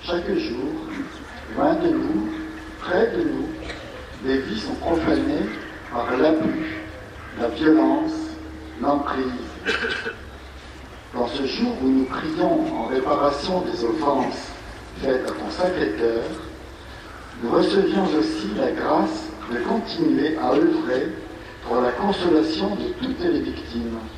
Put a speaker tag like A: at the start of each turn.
A: Chaque jour, loin de nous, près de nous, des vies sont profanées par l'abus, la violence, l'emprise. Dans ce jour où nous prions en réparation des offenses faites à ton Sacré-Cœur, nous recevions aussi la grâce de continuer à œuvrer pour la consolation de toutes les victimes.